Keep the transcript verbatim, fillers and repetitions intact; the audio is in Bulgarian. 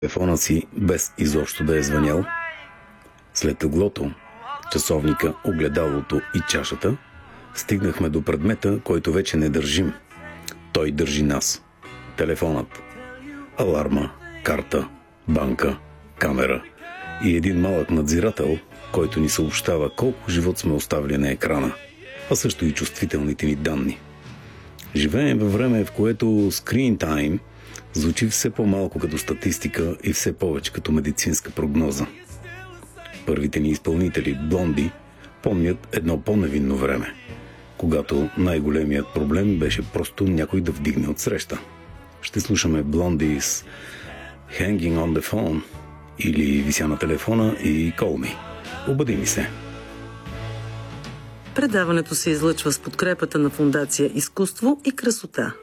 телефона си, без изобщо да е звънял. След теглото, часовника, огледалото и чашата, стигнахме до предмета, който вече не държим. Той държи нас. Телефонът. Аларма, карта, банка, камера и един малък надзирател, който ни съобщава колко живот сме оставили на екрана, а също и чувствителните ни данни. Живеем във време, в което screen time звучи все по-малко като статистика и все повече като медицинска прогноза. Първите ни изпълнители, Блонди, помнят едно по-невинно време, когато най-големият проблем беше просто някой да вдигне от среща. Ще слушаме Блонди с Hanging on the Phone или Вися на телефона и Call Me. Обади ми се. Предаването се излъчва с подкрепата на Фондация Изкуство и красота.